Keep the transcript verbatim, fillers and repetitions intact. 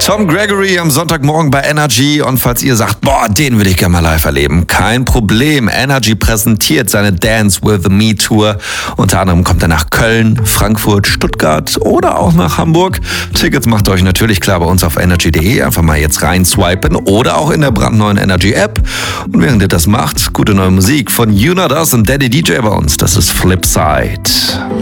Tom Gregory am Sonntagmorgen bei Energy. Und falls ihr sagt, boah, den würde ich gerne mal live erleben, kein Problem. Energy präsentiert seine Dance with Me Tour. Unter anderem kommt er nach Köln, Frankfurt, Stuttgart oder auch nach Hamburg. Tickets macht euch natürlich klar bei uns auf energy punkt de. Einfach mal jetzt rein swipen oder auch in der brandneuen Energy App. Und während ihr das macht, gute neue Musik von You Not Us und Daddy D J bei uns. Das ist Flipside.